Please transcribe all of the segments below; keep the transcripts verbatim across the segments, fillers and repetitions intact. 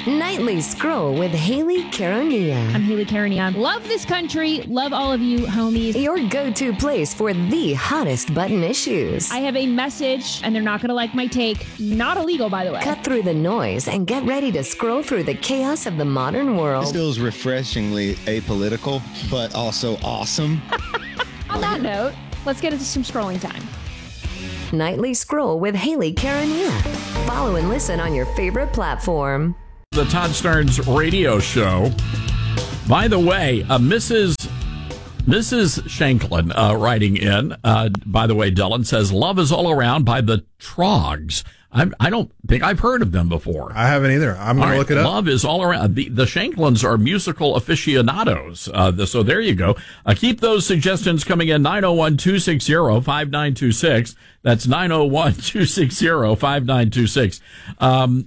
Nightly Scroll with Haley Caronia. I'm Haley Caronia. Love this country. Love all of you, homies. Your go-to place for the hottest button issues. I have a message, and they're not going to like my take. Not illegal, by the way. Cut through the noise and get ready to scroll through the chaos of the modern world. This feels refreshingly apolitical, but also awesome. On that note, let's get into some scrolling time. Nightly Scroll with Haley Caronia. Follow and listen on your favorite platform. The Todd Starnes radio show. By the way, uh, Missus Missus Shanklin uh, writing in, uh, by the way, Dylan says, Love is All Around by the Trogs. I'm, I don't think I've heard of them before. I haven't either. I'm going right, to look it up. Love is All Around. The, the Shanklins are musical aficionados. Uh, the, so there you go. Uh, keep those suggestions coming in. nine oh one, two six zero, five nine two six. That's nine oh one, two six zero, five nine two six. Um,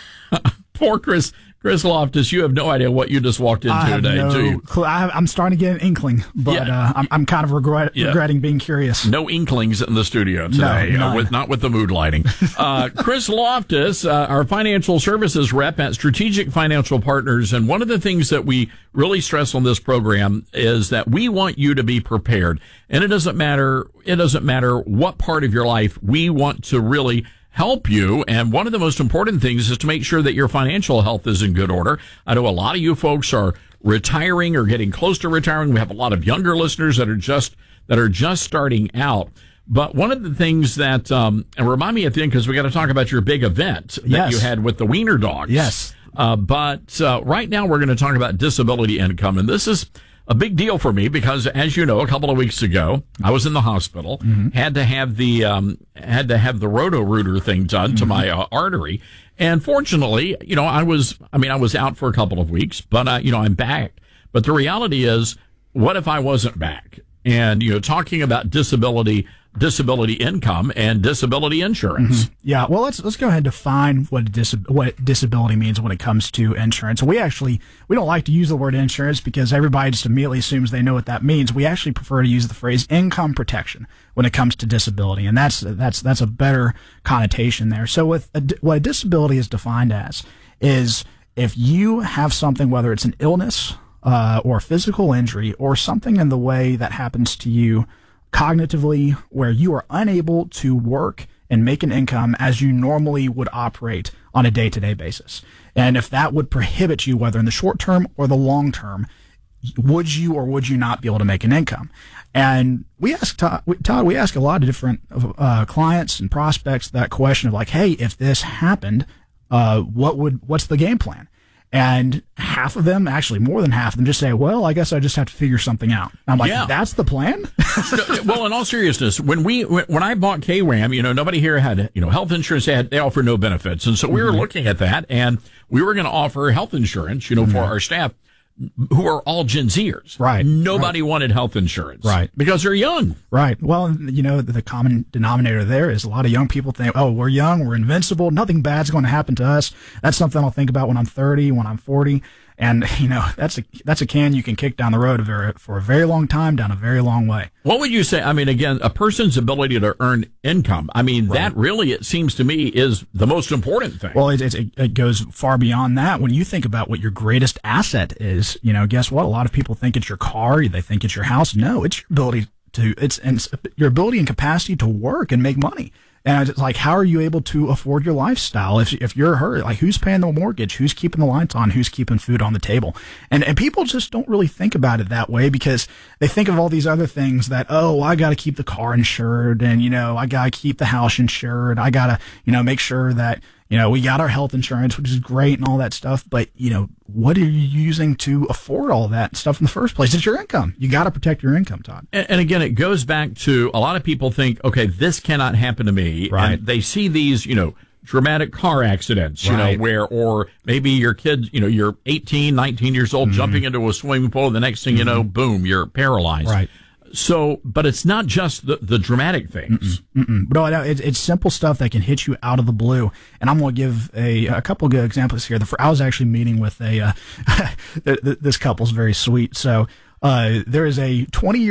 Poor Chris, Chris Loftus, you have no idea what you just walked into I have today, no do you? clue. I have, I'm starting to get an inkling, but Yeah. uh, I'm, I'm kind of regret, Yeah. regretting being curious. No inklings in the studio today, No, uh, with, not with the mood lighting. Uh, Chris Loftus, uh, our financial services rep at Strategic Financial Partners, and one of the things that we really stress on this program is that we want you to be prepared. And it doesn't matter, it doesn't matter what part of your life, we want to really help you. And one of the most important things is to make sure that your financial health is in good order. I know a lot of you folks are retiring or getting close to retiring. We have a lot of younger listeners that are just, that are just starting out. But one of the things that, um, and remind me at the end, because we got to talk about your big event that Yes. you had with the Wiener Dogs. Yes. Uh, but, uh, right now we're going to talk about disability income. And this is a big deal for me because, as you know, a couple of weeks ago, I was in the hospital, mm-hmm. had to have the, um, had to have the Roto-Rooter thing done mm-hmm. to my uh, artery. And fortunately, you know, I was, I mean, I was out for a couple of weeks, but, uh, you know, I'm back. But the reality is, what if I wasn't back? And, you know, talking about disability, disability income and disability insurance. Mm-hmm. Yeah. Well, let's, let's go ahead and define what dis- what disability means when it comes to insurance. We actually, we don't like to use the word insurance because everybody just immediately assumes they know what that means. We actually prefer to use the phrase income protection when it comes to disability. And that's, that's, that's a better connotation there. So with a, what a disability is defined as is if you have something, whether it's an illness, uh, or physical injury or something in the way that happens to you cognitively where you are unable to work and make an income as you normally would operate on a day-to-day basis. And if that would prohibit you, whether in the short term or the long term, would you or would you not be able to make an income? And we ask Todd, Todd we ask a lot of different uh, clients and prospects that question of like, hey, if this happened, uh, what would, what's the game plan? And half of them, actually more than half of them, just say, well, I guess I just have to figure something out. And I'm like, yeah. That's the plan? Well, in all seriousness, when we when I bought K RAM, you know, nobody here had, you know, health insurance. They, had, they offer no benefits. And so we were mm-hmm. looking at that, and we were going to offer health insurance, you know, mm-hmm. for our staff who are all Gen Zers. Right. Nobody right. wanted health insurance. Right. Because they're young. Right. Well, you know, the common denominator there is a lot of young people think, oh, we're young, we're invincible, nothing bad's going to happen to us. That's something I'll think about when I'm thirty, when I'm forty. And, you know, that's a, that's a can you can kick down the road a very, for a very long time, down a very long way. What would you say? I mean, again, a person's ability to earn income. I mean, right. that really, it seems to me, is the most important thing. Well, it, it, it goes far beyond that. When you think about what your greatest asset is, you know, guess what? A lot of people think it's your car. They think it's your house. No, it's your ability to, it's, it's your ability and capacity to work and make money. And it's like, how are you able to afford your lifestyle if if you're hurt? Like, who's paying the mortgage? Who's keeping the lights on? Who's keeping food on the table? And and people just don't really think about it that way because they think of all these other things that, oh, I got to keep the car insured, and you know, I got to keep the house insured. I got to, you know, make sure that, you know, we got our health insurance, which is great and all that stuff. But, you know, what are you using to afford all that stuff in the first place? It's your income. You got to protect your income, Todd. And, and again, it goes back to a lot of people think, okay, this cannot happen to me. Right. And they see these, you know, dramatic car accidents, you right. know, where, or maybe your kid, you know, you're eighteen, nineteen years old, mm-hmm. jumping into a swimming pool. The next thing mm-hmm. you know, boom, you're paralyzed. Right. So, but it's not just the, the dramatic things. Mm-mm, mm-mm. No, no, it's, it's simple stuff that can hit you out of the blue. And I'm going to give a, a couple of good examples here. The, I was actually meeting with a, uh, this couple's very sweet. So, uh, there is a twenty year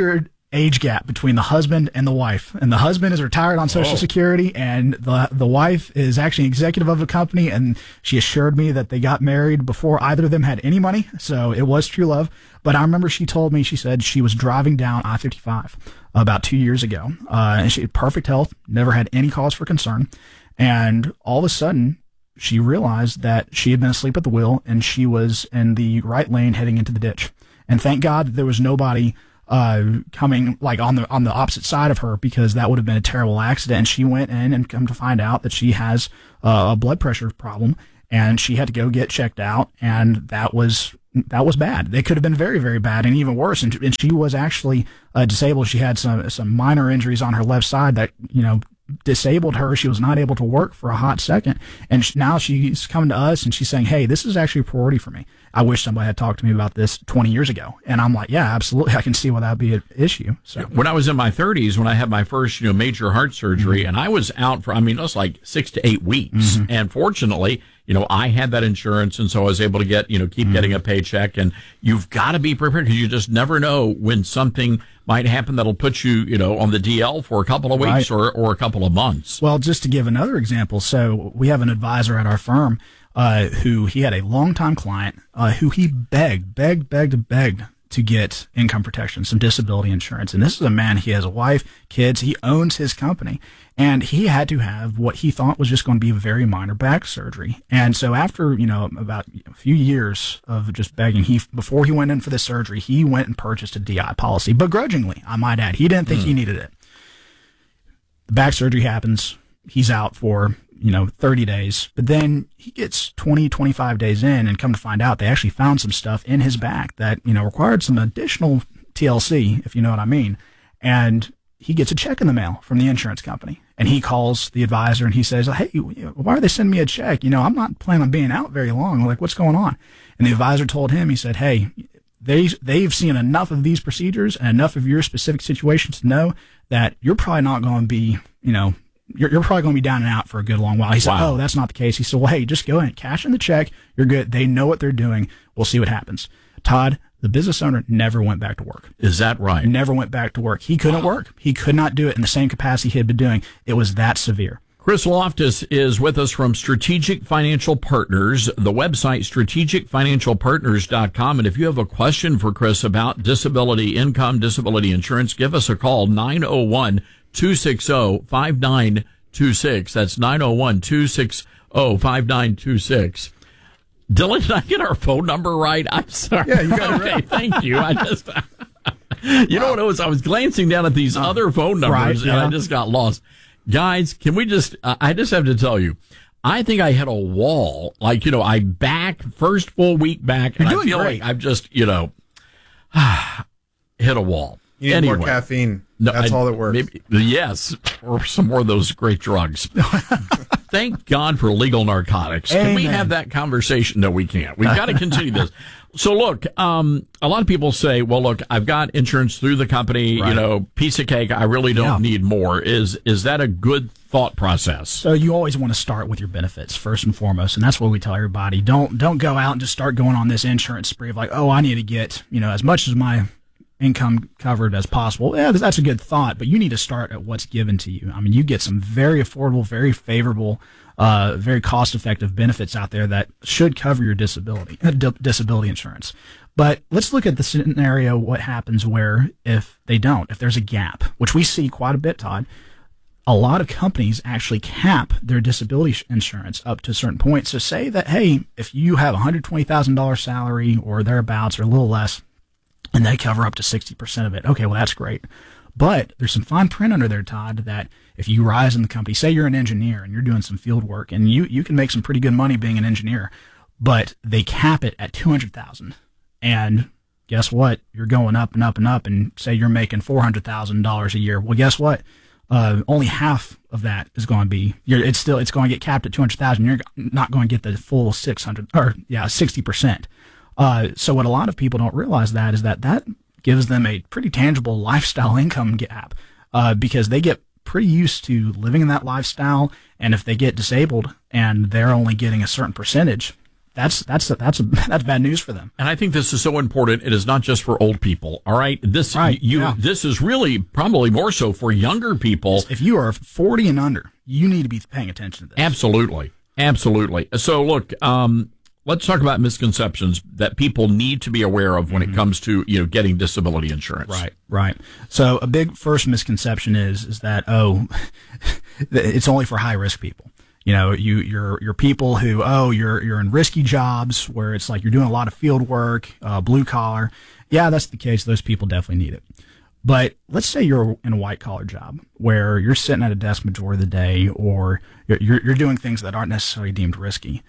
age gap between the husband and the wife. And the husband is retired on Social Oh. Security, and the the wife is actually executive of a company, and she assured me that they got married before either of them had any money, so it was true love. But I remember she told me, she said she was driving down I fifty-five about two years ago, uh, and she had perfect health, never had any cause for concern, and all of a sudden, she realized that she had been asleep at the wheel, and she was in the right lane heading into the ditch. And thank God that there was nobody uh, coming like on the on the opposite side of her, because that would have been a terrible accident. And she went in and come to find out that she has uh, a blood pressure problem, and she had to go get checked out, and that was that was bad. They could have been very, very bad and even worse. And, and she was actually uh, disabled. She had some some minor injuries on her left side that, you know, disabled her. She was not able to work for a hot second. And sh- now she's coming to us and she's saying, hey, this is actually a priority for me. I wish somebody had talked to me about this twenty years ago. And I'm like, yeah, absolutely. I can see why that would be an issue. So when I was in my thirties, when I had my first, you know, major heart surgery, mm-hmm. and I was out for, I mean, it was like six to eight weeks. Mm-hmm. And fortunately, you know, I had that insurance, and so I was able to get, you know, keep mm-hmm. getting a paycheck. And you've got to be prepared, because you just never know when something might happen that'll put you, you know, on the D L for a couple of weeks right. or, or a couple of months. Well, just to give another example, so we have an advisor at our firm uh, who he had a longtime client uh, who he begged, begged, begged, begged to get income protection, some disability insurance. And this is a man, he has a wife, kids, he owns his company, and he had to have what he thought was just going to be a very minor back surgery. And so after, you know, about a few years of just begging, he, before he went in for this surgery, he went and purchased a D I policy, begrudgingly, I might add. He didn't think mm. he needed it. The back surgery happens. He's out for, you know, thirty days, but then he gets twenty, twenty-five days in, and come to find out they actually found some stuff in his back that, you know, required some additional T L C, if you know what I mean. And he gets a check in the mail from the insurance company, and he calls the advisor and he says, hey, why are they sending me a check? You know, I'm not planning on being out very long. Like, what's going on? And the advisor told him, he said, hey, they, they've seen enough of these procedures and enough of your specific situations to know that you're probably not going to be, you know, You're, you're probably going to be down and out for a good long while. He said, wow. oh, that's not the case. He said, well, hey, just go ahead, cash in the check. You're good. They know what they're doing. We'll see what happens. Todd, the business owner, never went back to work. Is that right? Never went back to work. He couldn't wow. work. He could not do it in the same capacity he had been doing. It was that severe. Chris Loftus is with us from Strategic Financial Partners, the website strategic financial partners dot com. And if you have a question for Chris about disability income, disability insurance, give us a call, nine oh one, two six zero, five nine two six. That's nine oh one, two six zero, five nine two six. Dylan, did I get our phone number right? I'm sorry. Yeah, you got it okay, right. Thank you. I just, you know what it was? I was glancing down at these uh, other phone numbers, right, and yeah. I just got lost. Guys, can we just, uh, I just have to tell you, I think I hit a wall. Like, you know, I back, first full week back, and You're I feel great. like I've just, you know, hit a wall. You need anyway, more caffeine. No, That's I, all that works. Maybe, yes, or some more of those great drugs. Thank God for legal narcotics. Amen. Can we have that conversation? No, we can't. We've got to continue this. So, look, um, a lot of people say, well, look, I've got insurance through the company, right. you know, piece of cake. I really don't Yeah. need more. Is is that a good thought process? So you always want to start with your benefits first and foremost, and that's what we tell everybody. Don't don't go out and just start going on this insurance spree of like, oh, I need to get, you know, as much as my income covered as possible. Yeah, that's a good thought, but you need to start at what's given to you. I mean, you get some very affordable, very favorable, uh, very cost-effective benefits out there that should cover your disability uh, d- disability insurance. But let's look at the scenario, what happens where if they don't, if there's a gap, which we see quite a bit, Todd. A lot of companies actually cap their disability insurance up to a certain point. So say that, hey, if you have a one hundred twenty thousand dollars salary or thereabouts or a little less, and they cover up to sixty percent of it. Okay, well, that's great. But there's some fine print under there, Todd, that if you rise in the company, say you're an engineer and you're doing some field work, and you, you can make some pretty good money being an engineer, but they cap it at two hundred thousand dollars. And guess what? You're going up and up and up, and say you're making four hundred thousand dollars a year. Well, guess what? Uh, only half of that is going to be, you're, it's still, it's going to get capped at two hundred thousand dollars. You're not going to get the full six hundred, or yeah, sixty percent. Uh, so what a lot of people don't realize that is that that gives them a pretty tangible lifestyle income gap, uh, because they get pretty used to living in that lifestyle. And if they get disabled and they're only getting a certain percentage, that's that's that's a, that's bad news for them. And I think this is so important. It is not just for old people. All right, this Right, you yeah. this is really probably more so for younger people. If you are forty and under, you need to be paying attention to this. Absolutely, absolutely. So look, um, let's talk about misconceptions that people need to be aware of when mm-hmm. it comes to you know getting disability insurance. Right, right. So a big first misconception is is that oh, it's only for high risk people. You know, you, you're, you're people who, oh, you're, you're in risky jobs where it's like you're doing a lot of field work, uh, blue collar. Yeah, that's the case. Those people definitely need it. But let's say you're in a white collar job where you're sitting at a desk majority of the day, or you're, you're doing things that aren't necessarily deemed risky.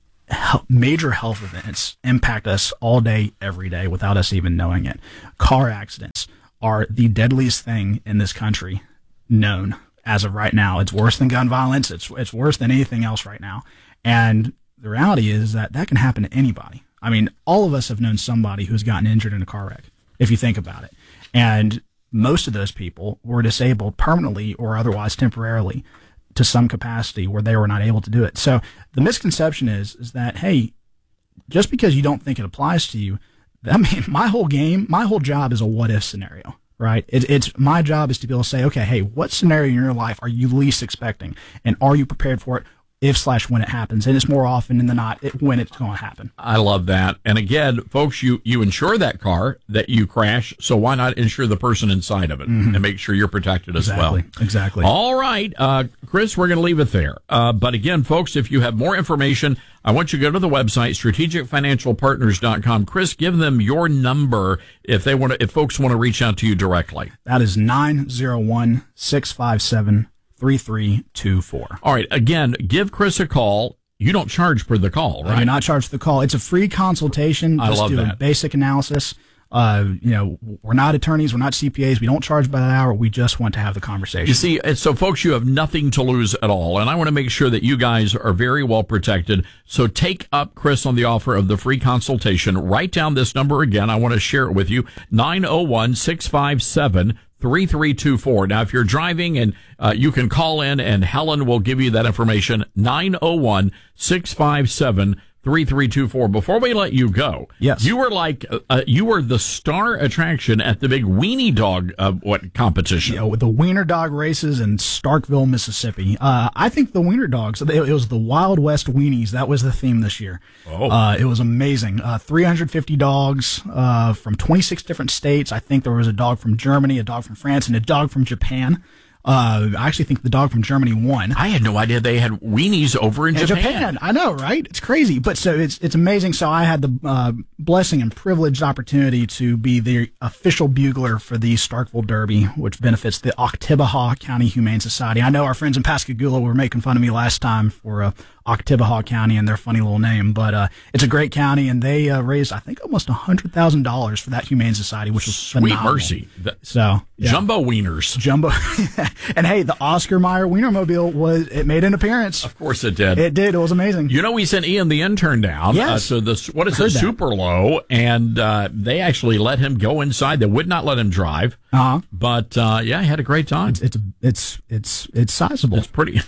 Major health events impact us all day, every day without us even knowing it. Car accidents are the deadliest thing in this country known. As of right now, it's worse than gun violence. It's it's worse than anything else right now. And the reality is that that can happen to anybody. I mean, all of us have known somebody who's gotten injured in a car wreck, if you think about it. And most of those people were disabled permanently or otherwise temporarily to some capacity where they were not able to do it. So the misconception is, is that, hey, just because you don't think it applies to you, I mean, my whole game, my whole job is a what if scenario. Right. It, it's my job is to be able to say, okay, hey, what scenario in your life are you least expecting? And are you prepared for it if slash when it happens? And it's more often than not it, when it's going to happen. I love that. And again, folks, you, you insure that car that you crash. So why not insure the person inside of it mm-hmm. and make sure you're protected exactly, as well? Exactly. All right. Uh, Chris, we're going to leave it there. Uh, but again, folks, if you have more information, I want you to go to the website, strategic financial partners dot com. Chris, give them your number if they want to, if folks want to reach out to you directly. That is nine oh one, six five seven, three three two four. All right. Again, give Chris a call. You don't charge for the call, right? I do not charge for the call. It's a free consultation. I Just love do that. A basic analysis. Uh, you know, we're not attorneys. We're not C P As. We don't charge by the hour. We just want to have the conversation. You see, so folks, you have nothing to lose at all. And I want to make sure that you guys are very well protected. So take up Chris on the offer of the free consultation. Write down this number again. I want to share it with you. nine oh one, six five seven, three three two four. Now, if you're driving and uh, you can call in and Helen will give you that information. nine oh one, six five seven, three three two four. Before we let you go, yes, you were like uh, you were the star attraction at the big weenie dog uh, what competition? Yeah, with the wiener dog races in Starkville, Mississippi. Uh, I think the wiener dogs. It, it was the Wild West weenies. That was the theme this year. Oh, uh, it was amazing. Uh, three hundred fifty dogs uh, from twenty-six different states. I think there was a dog from Germany, a dog from France, and a dog from Japan. Uh, I actually think the dog from Germany won. I had no idea they had weenies over in, in Japan. Japan. I know, right? It's crazy. But so it's it's amazing. So I had the uh, blessing and privileged opportunity to be the official bugler for the Starkville Derby, which benefits the Oktibbeha County Humane Society. I know our friends in Pascagoula were making fun of me last time for uh, Oktibbeha County and their funny little name, but uh, it's a great county, and they uh, raised, I think, almost one hundred thousand dollars for that Humane Society, which was Sweet phenomenal. mercy. The so yeah. Jumbo wieners. Jumbo. And hey, the Oscar Mayer Wienermobile, was it made an appearance. Of course it did. It did. It was amazing. You know, we sent Ian the intern down. Yes. Uh, so this, what is it, super low, and uh, they actually let him go inside. They would not let him drive. Uh-huh. But uh, yeah, he had a great time. It's it's it's it's, it's sizable. It's pretty.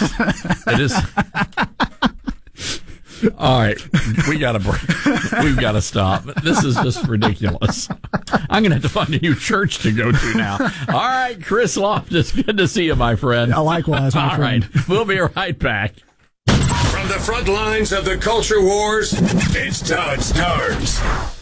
It is. All right, we got to break. We've got to stop. This is just ridiculous. I'm going to have to find a new church to go to now. All right, Chris Loftus, good to see you, my friend. Yeah, likewise, my All friend. right, we'll be right back. From the front lines of the culture wars, it's Todd Starnes.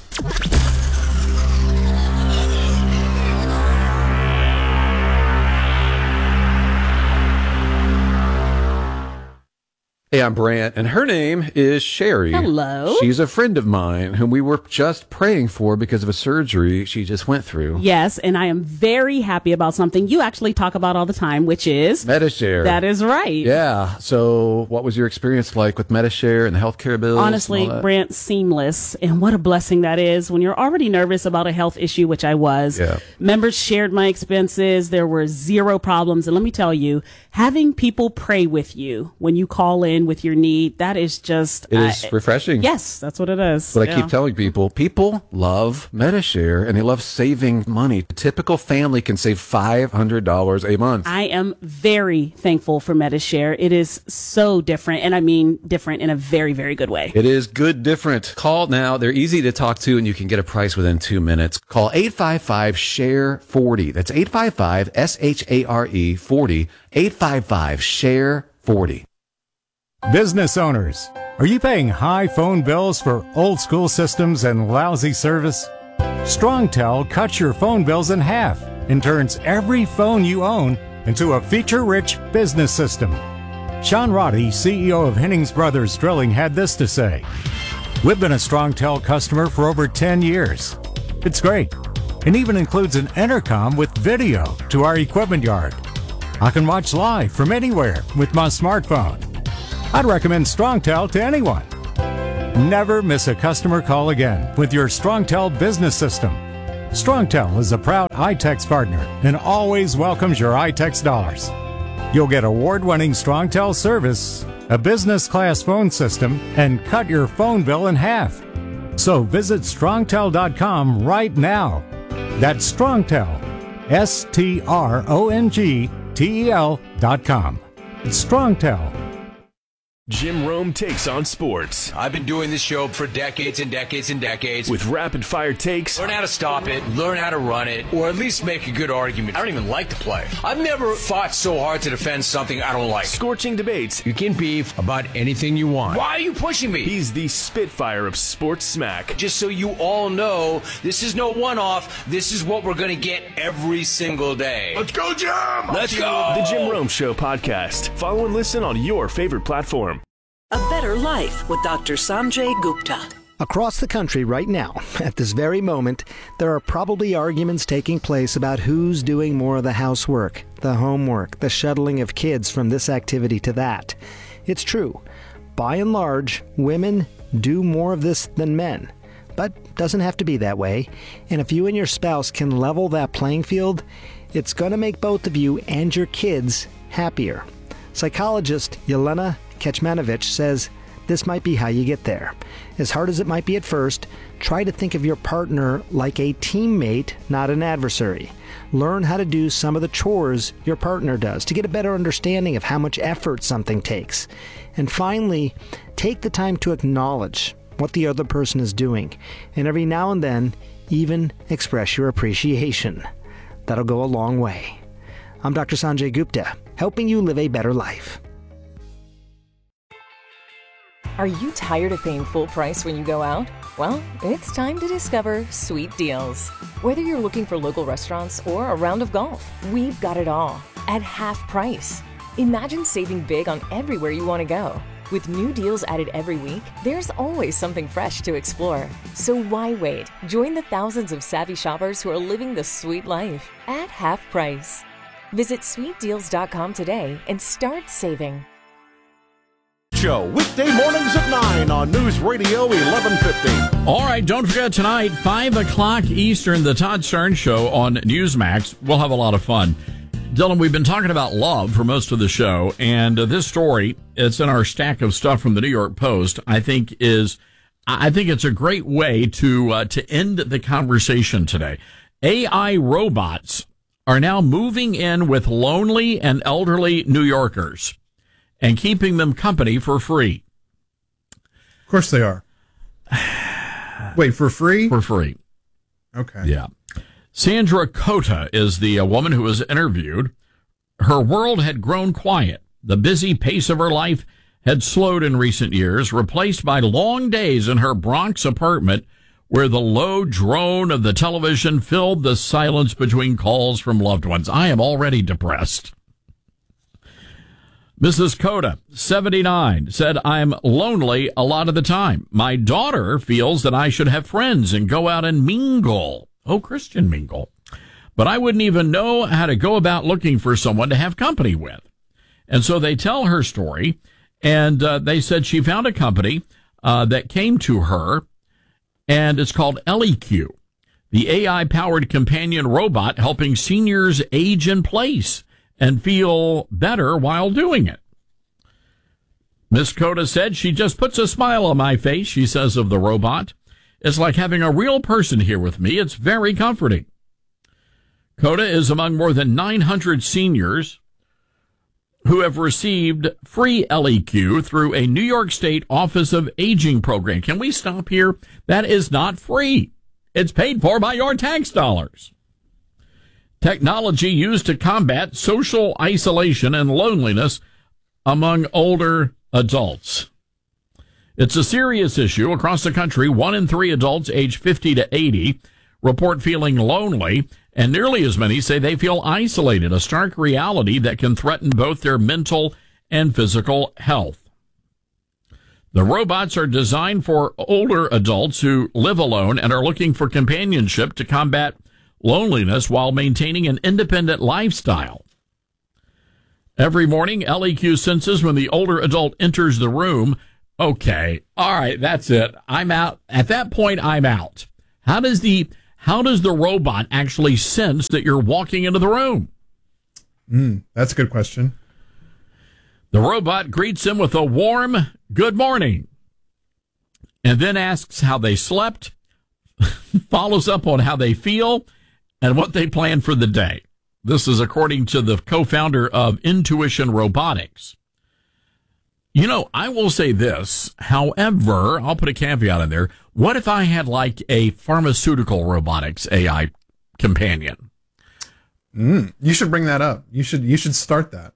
Hey, I'm Brant, and her name is Sherry. Hello. She's a friend of mine whom we were just praying for because of a surgery she just went through. Yes, and I am very happy about something you actually talk about all the time, which is Medi-Share. That is right. Yeah. So what was your experience like with Medi-Share and the healthcare bills? Honestly, Brant, seamless. And what a blessing that is when you're already nervous about a health issue, which I was. Yeah. Members shared my expenses. There were zero problems. And let me tell you, having people pray with you when you call in align with your need. That is just It is uh, refreshing. Yes, that's what it is. But I Yeah. keep telling people, people love MediShare and they love saving money. A typical family can save five hundred dollars a month. I am very thankful for MediShare. It is so different, and I mean different in a very, very good way. It is good different. Call now. They're easy to talk to and you can get a price within two minutes. Call eight five five, S H A R E, forty. That's eight five five, S H A R E, forty. eight five five, S H A R E, forty. Business owners, are you paying high phone bills for old school systems and lousy service? StrongTel cuts your phone bills in half and turns every phone you own into a feature-rich business system. Sean Roddy, C E O of Hennings Brothers Drilling, had this to say. We've been a StrongTel customer for over ten years. It's great. It even includes an intercom with video to our equipment yard. I can watch live from anywhere with my smartphone. I'd recommend StrongTel to anyone. Never miss a customer call again with your StrongTel business system. StrongTel is a proud iTex partner and always welcomes your iTex dollars. You'll get award-winning StrongTel service, a business-class phone system, and cut your phone bill in half. So visit strongtel dot com right now. That's StrongTel, S T R O N G T E L dot com. It's StrongTel. Jim Rome takes on sports. I've been doing this show for decades and decades and decades. With rapid fire takes. Learn how to stop it, learn how to run it, or at least make a good argument. I don't even like to play. I've never fought so hard to defend something I don't like. Scorching debates. You can beef about anything you want. Why are you pushing me? He's the Spitfire of sports smack. Just so you all know, this is no one-off. This is what we're going to get every single day. Let's go, Jim! Let's go! The Jim Rome Show podcast. Follow and listen on your favorite platform. A Better Life with Doctor Sanjay Gupta. Across the country right now, at this very moment, there are probably arguments taking place about who's doing more of the housework, the homework, the shuttling of kids from this activity to that. It's true. By and large, women do more of this than men. But doesn't have to be that way. And if you and your spouse can level that playing field, it's going to make both of you and your kids happier. Psychologist Yelena Kecmanovic says this might be how you get there. As hard as it might be at first, try to think of your partner like a teammate, not an adversary. Learn how to do some of the chores your partner does to get a better understanding of how much effort something takes. And finally, take the time to acknowledge what the other person is doing, and every now and then, even express your appreciation. That'll go a long way. I'm Doctor Sanjay Gupta, helping you live a better life. Are you tired of paying full price when you go out? Well, it's time to discover Sweet Deals. Whether you're looking for local restaurants or a round of golf, we've got it all at half price. Imagine saving big on everywhere you want to go. With new deals added every week, there's always something fresh to explore. So why wait? Join the thousands of savvy shoppers who are living the sweet life at half price. Visit sweet deals dot com today and start saving. Show weekday mornings at nine on News Radio eleven fifty. All right, don't forget tonight, five o'clock Eastern, the Todd Stern Show on Newsmax. We'll have a lot of fun. Dylan, we've been talking about love for most of the show, and uh, this story, it's in our stack of stuff from the New York Post, I think is, I think it's a great way to uh, to end the conversation today. A I robots are now moving in with lonely and elderly New Yorkers and keeping them company for free. Of course they are. Wait, for free? For free. Okay. Yeah. Sandra Cota is the uh, woman who was interviewed. Her world had grown quiet. The busy pace of her life had slowed in recent years, replaced by long days in her Bronx apartment where the low drone of the television filled the silence between calls from loved ones. I am already depressed. Missus Cota, seventy-nine, said, I'm lonely a lot of the time. My daughter feels that I should have friends and go out and mingle. Oh, Christian mingle. But I wouldn't even know how to go about looking for someone to have company with. And so they tell her story, and uh, they said she found a company uh, that came to her, and it's called ElliQ, the A I-powered companion robot helping seniors age in place and feel better while doing it. Miss Coda said, she just puts a smile on my face, she says of the robot. It's like having a real person here with me. It's very comforting. Coda is among more than nine hundred seniors who have received free L E Q through a New York State Office of Aging program. Can we stop here? That is not free. It's paid for by your tax dollars. Technology used to combat social isolation and loneliness among older adults. It's a serious issue. Across the country, one in three adults aged fifty to eighty report feeling lonely, and nearly as many say they feel isolated, a stark reality that can threaten both their mental and physical health. The robots are designed for older adults who live alone and are looking for companionship to combat loneliness while maintaining an independent lifestyle. Every morning, L E Q senses when the older adult enters the room. Okay, all right, that's it. I'm out. At that point, I'm out. How does the how does the robot actually sense that you're walking into the room? Mm, that's a good question. The robot greets him with a warm good morning and then asks how they slept, follows up on how they feel, and what they plan for the day. This is according to the co-founder of Intuition Robotics. You know, I will say this, however, I'll put a caveat in there. What if I had like a pharmaceutical robotics A I companion? Mm, you should bring that up. You should, you should start that.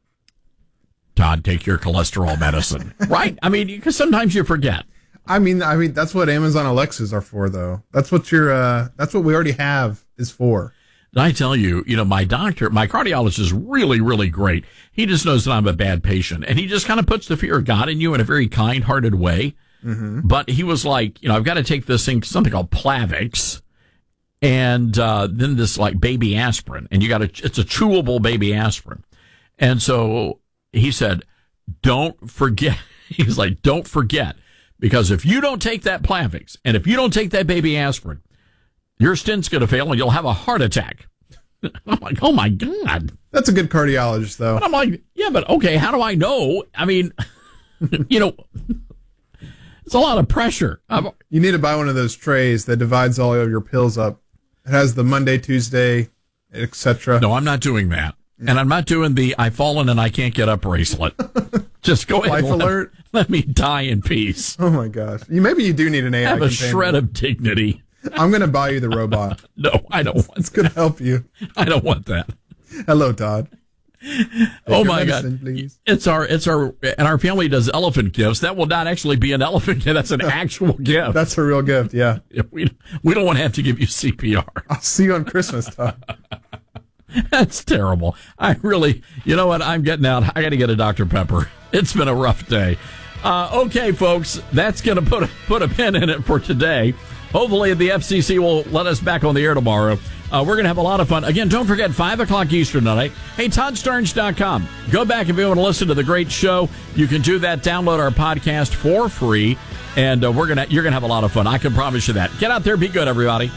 Todd, take your cholesterol medicine. Right? I mean, because sometimes you forget. I mean, I mean, that's what Amazon Alexas are for, though. That's what your, uh, that's what we already have is for. Did I tell you, you know, my doctor, my cardiologist is really, really great. He just knows that I'm a bad patient, and he just kind of puts the fear of God in you in a very kind-hearted way. Mm-hmm. But he was like, you know, I've got to take this thing, something called Plavix, and uh, then this like baby aspirin, and you got to, it's a chewable baby aspirin. And so he said, don't forget. He's like, don't forget, because if you don't take that Plavix, and if you don't take that baby aspirin, your stent's going to fail and you'll have a heart attack. I'm like, oh my God. That's a good cardiologist, though. But I'm like, yeah, but okay, how do I know? I mean, you know, it's a lot of pressure. I'm, you need to buy one of those trays that divides all of your pills up. It has the Monday, Tuesday, et cetera. No, I'm not doing that. And I'm not doing the I've fallen and I can't get up bracelet. Just go ahead Life and alert. Let, let me die in peace. Oh, my gosh. You, maybe you do need an A I Have a companion. shred of dignity. I'm going to buy you the robot. No, I don't want It's going to help you. I don't want that. Hello, Todd. Oh my medicine, God. Please. It's our, it's our, and our family does elephant gifts. That will not actually be an elephant gift. That's an actual gift. That's a real gift, yeah. We, we don't want to have to give you C P R. I'll see you on Christmas, Todd. That's terrible. I really, you know what? I'm getting out. I got to get a Doctor Pepper. It's been a rough day. Uh, okay, folks, that's going to put a, put a pin in it for today. Hopefully the F C C will let us back on the air tomorrow. Uh, we're going to have a lot of fun. Again, don't forget, five o'clock Eastern tonight. Hey, Todd Starnes dot com. Go back if you want to listen to the great show. You can do that. Download our podcast for free. And uh, we're gonna, you're going to have a lot of fun. I can promise you that. Get out there. Be good, everybody.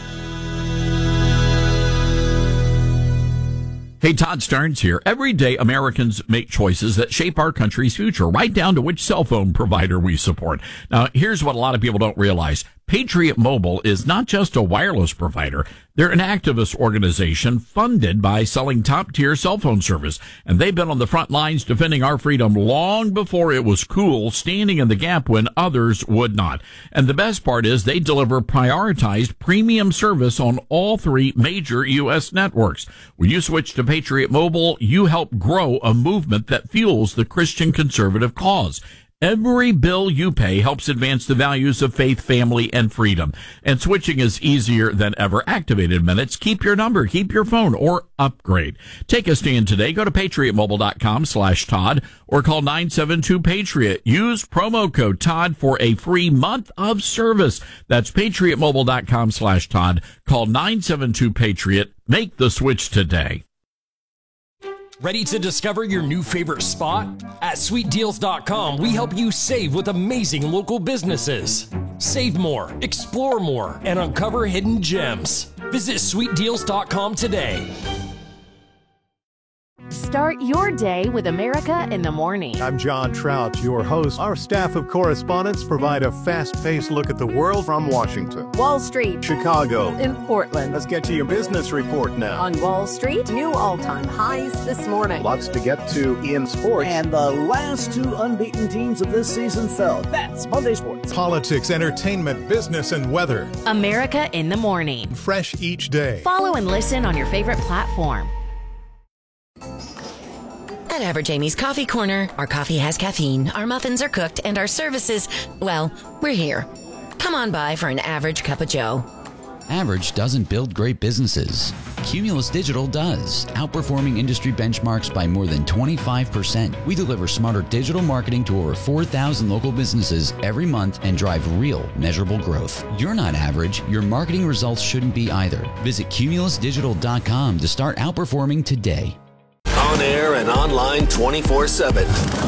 Hey, Todd Starnes here. Every day, Americans make choices that shape our country's future, right down to which cell phone provider we support. Now, here's what a lot of people don't realize. Patriot Mobile is not just a wireless provider. They're an activist organization funded by selling top-tier cell phone service. And they've been on the front lines defending our freedom long before it was cool, standing in the gap when others would not. And the best part is they deliver prioritized premium service on all three major U S networks. When you switch to Patriot Mobile, you help grow a movement that fuels the Christian conservative cause. Every bill you pay helps advance the values of faith, family, and freedom. And switching is easier than ever. Activated minutes. Keep your number. Keep your phone or upgrade. Take a stand today. Go to patriot mobile dot com slash Todd or call nine seven two Patriot. Use promo code Todd for a free month of service. That's patriot mobile dot com slash Todd. Call nine seven two Patriot. Make the switch today. Ready to discover your new favorite spot? At sweet deals dot com, we help you save with amazing local businesses. Save more, explore more, and uncover hidden gems. Visit sweet deals dot com today. Start your day with America in the Morning. I'm John Trout, your host. Our staff of correspondents provide a fast-paced look at the world from Washington, Wall Street, Chicago, in Portland. Let's get to your business report now. On Wall Street, new all-time highs this morning. Lots to get to in sports. And the last two unbeaten teams of this season fell. That's Monday Sports. Politics, entertainment, business, and weather. America in the Morning. Fresh each day. Follow and listen on your favorite platform. At Average Amy's Coffee Corner, our coffee has caffeine, our muffins are cooked, and our services, well, we're here. Come on by for an average cup of joe. Average doesn't build great businesses. Cumulus Digital does, outperforming industry benchmarks by more than twenty-five percent. We deliver smarter digital marketing to over four thousand local businesses every month and drive real, measurable growth. You're not average. Your marketing results shouldn't be either. Visit cumulus digital dot com to start outperforming today. On air and online twenty-four seven.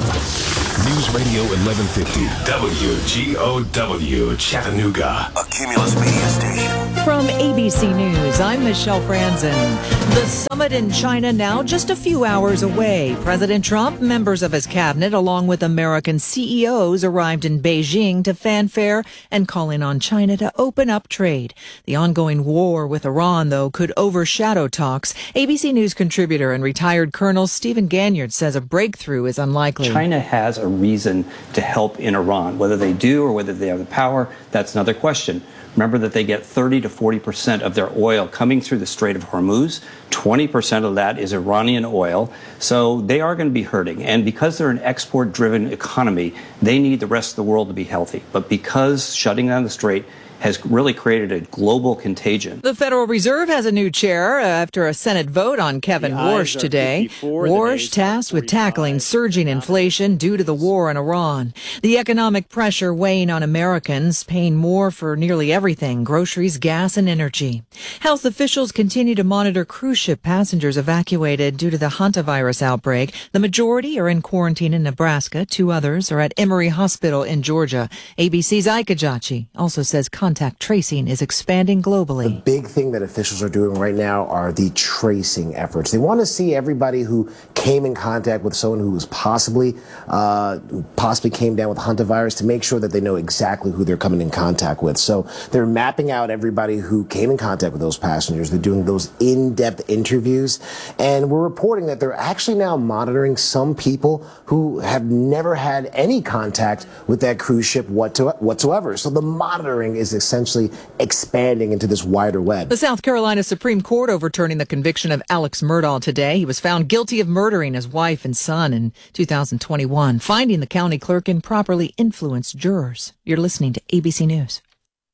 News Radio eleven fifty, W G O W, Chattanooga. A Cumulus Media Station. From A B C News, I'm Michelle Franzen. The summit in China now just a few hours away. President Trump, members of his cabinet, along with American C E Os, arrived in Beijing to fanfare and calling on China to open up trade. The ongoing war with Iran, though, could overshadow talks. A B C News contributor and retired Colonel Stephen Ganyard says a breakthrough is unlikely. China has a reason to help in Iran. Whether they do or whether they have the power, that's another question. Remember that they get thirty to forty percent of their oil coming through the Strait of Hormuz. twenty percent of that is Iranian oil. So they are going to be hurting. And because they're an export-driven economy, they need the rest of the world to be healthy. But because shutting down the strait has really created a global contagion. The Federal Reserve has a new chair after a Senate vote on Kevin Warsh today. Warsh tasked with tackling surging inflation due to the war in Iran. The economic pressure weighing on Americans, paying more for nearly everything, groceries, gas, and energy. Health officials continue to monitor cruise ship passengers evacuated due to the hantavirus outbreak. The majority are in quarantine in Nebraska. Two others are at Emory Hospital in Georgia. A B C's Ike Ajachi also says contact tracing is expanding globally. The big thing that officials are doing right now are the tracing efforts. They want to see everybody who came in contact with someone who was possibly uh, possibly came down with hantavirus to make sure that they know exactly who they're coming in contact with. So they're mapping out everybody who came in contact with those passengers. They're doing those in-depth interviews, and we're reporting that they're actually now monitoring some people who have never had any contact with that cruise ship whatsoever. So the monitoring is essentially expanding into this wider web. The South Carolina Supreme Court overturning the conviction of Alex Murdaugh today. He was found guilty of murdering his wife and son in two thousand twenty-one, finding the county clerk improperly influenced jurors. You're listening to A B C News.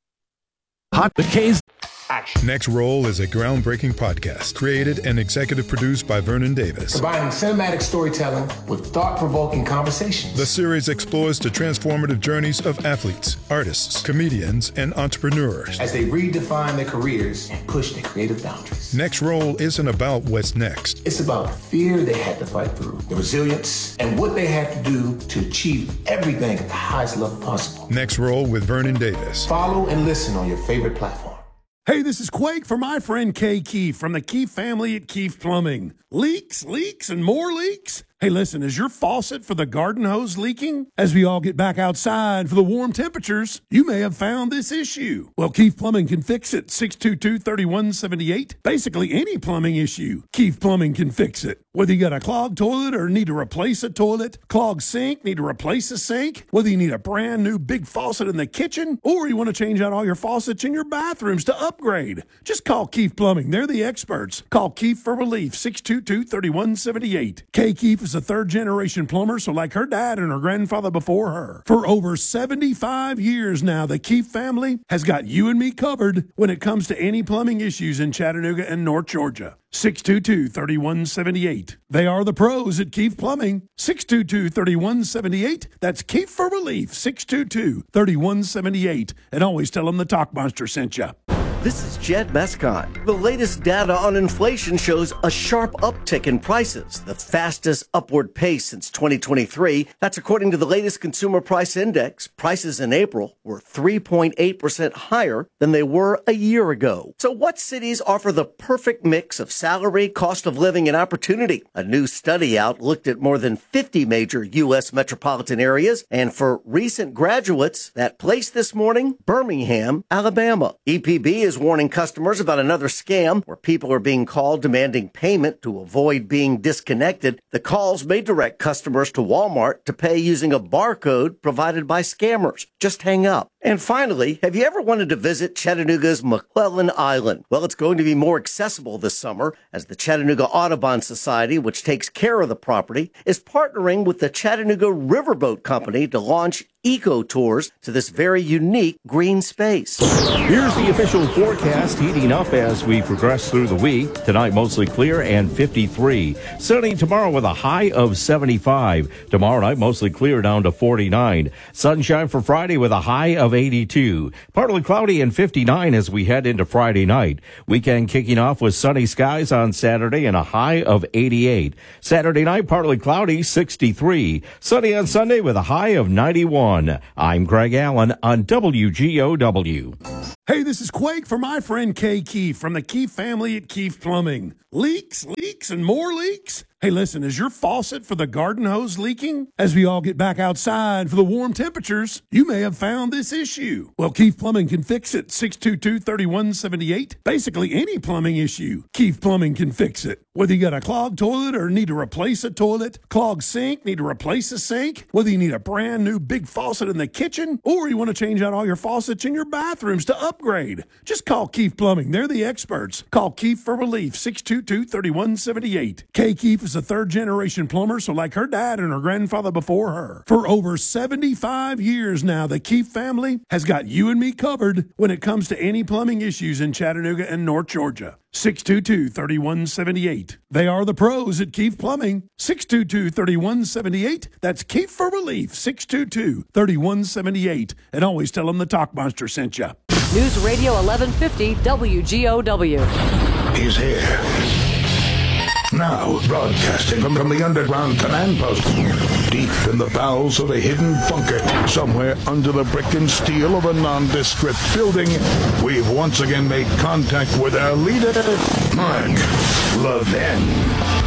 Hot the K's. Action. Next Roll is a groundbreaking podcast created and executive produced by Vernon Davis. Combining cinematic storytelling with thought-provoking conversations. The series explores the transformative journeys of athletes, artists, comedians, and entrepreneurs as they redefine their careers and push their creative boundaries. Next Roll isn't about what's next. It's about the fear they had to fight through, the resilience, and what they had to do to achieve everything at the highest level possible. Next Roll with Vernon Davis. Follow and listen on your favorite platform. Hey, this is Quake for my friend Kay Keefe from the Keefe family at Keefe Plumbing. Leaks, leaks, and more leaks? Hey, listen, is your faucet for the garden hose leaking? As we all get back outside for the warm temperatures, you may have found this issue. Well, Keefe Plumbing can fix it. six two two, three one seven eight. Basically, any plumbing issue, Keefe Plumbing can fix it. Whether you got a clogged toilet or need to replace a toilet, clogged sink, need to replace a sink, whether you need a brand new big faucet in the kitchen, or you want to change out all your faucets in your bathrooms to upgrade, just call Keefe Plumbing. They're the experts. Call Keefe for relief, six two two, three one seven eight. Kay Keefe is a third-generation plumber, so like her dad and her grandfather before her. For over seventy-five years now, the Keefe family has got you and me covered when it comes to any plumbing issues in Chattanooga and North Georgia. six two two, three one seven eight. They are the pros at Keefe Plumbing. six two two, three one seven eight. That's Keefe for relief, six two two, three one seven eight. And always tell them the Talk Monster sent you. This is Jed Mescott. The latest data on inflation shows a sharp uptick in prices, the fastest upward pace since twenty twenty-three. That's according to the latest Consumer Price Index. Prices in April were three point eight percent higher than they were a year ago. So what cities offer the perfect mix of salary, cost of living, and opportunity? A new study out looked at more than fifty major U S metropolitan areas, and for recent graduates, that place this morning, Birmingham, Alabama. E P B is warning customers about another scam where people are being called demanding payment to avoid being disconnected. The calls may direct customers to Walmart to pay using a barcode provided by scammers. Just hang up. And finally, have you ever wanted to visit Chattanooga's McClellan Island? Well, it's going to be more accessible this summer as the Chattanooga Audubon Society, which takes care of the property, is partnering with the Chattanooga Riverboat Company to launch eco tours to this very unique green space. Here's the official forecast, heating up as we progress through the week. Tonight mostly clear and fifty-three. Sunny tomorrow with a high of seventy-five. Tomorrow night mostly clear down to forty-nine. Sunshine for Friday with a high of eighty-two. Partly cloudy and fifty-nine as we head into Friday night. Weekend kicking off with sunny skies on Saturday and a high of eighty-eight. Saturday night partly cloudy, sixty-three. Sunny on Sunday with a high of ninety-one. I'm Greg Allen on W G O W. Hey, this is Quake for my friend Kay Keefe from the Keefe family at Keefe Plumbing. Leaks, leaks, and more leaks? Hey, listen, is your faucet for the garden hose leaking? As we all get back outside for the warm temperatures, you may have found this issue. Well, Keefe Plumbing can fix it. six two two, three one seven eight. Basically, any plumbing issue, Keefe Plumbing can fix it. Whether you got a clogged toilet or need to replace a toilet, clogged sink, need to replace a sink, whether you need a brand new big faucet in the kitchen, or you want to change out all your faucets in your bathrooms to upgrade, just call Keefe Plumbing. They're the experts. Call Keefe for relief, six two two, three one seven eight. Kay Keefe is a third-generation plumber, so like her dad and her grandfather before her. For over seventy-five years now, the Keefe family has got you and me covered when it comes to any plumbing issues in Chattanooga and North Georgia. six two two, three one seven eight. They are the pros at Keefe Plumbing. six two two, three one seven eight. That's Keefe for relief, six two two, three one seven eight. And always tell them the Talk Monster sent you. News Radio eleven fifty W G O W. He's here. Now, broadcasting from, from the underground command post, deep in the bowels of a hidden bunker, somewhere under the brick and steel of a nondescript building, we've once again made contact with our leader, Mark Levin.